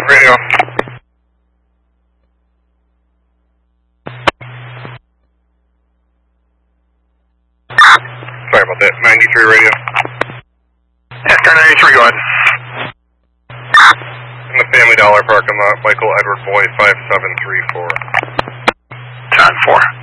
Radio. Sorry about that. 93 radio. Star 93, go ahead. In the Family Dollar parking lot, Michael Edward Boy 5734. John 4.